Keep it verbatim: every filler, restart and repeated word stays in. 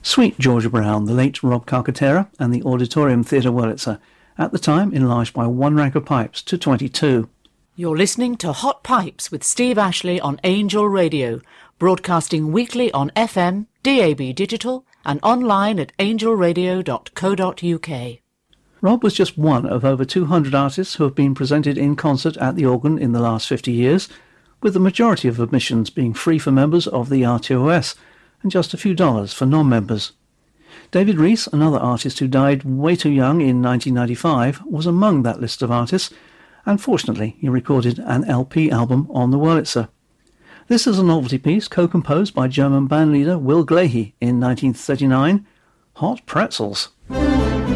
Sweet Georgia Brown, the late Rob Carcaterra, and the Auditorium Theatre Wurlitzer, at the time enlarged by one rank of pipes to twenty-two. You're listening to Hot Pipes with Steve Ashley on Angel Radio, broadcasting weekly on F M, D A B Digital, and online at angel radio dot co dot uk. Rob was just one of over two hundred artists who have been presented in concert at the organ in the last fifty years, with the majority of admissions being free for members of the R T O S and just a few dollars for non-members. David Rees, another artist who died way too young in nineteen ninety-five, was among that list of artists, and fortunately he recorded an L P album on the Wurlitzer. This is a novelty piece co-composed by German bandleader Will Glahe in nineteen thirty-nine, Hot Pretzels.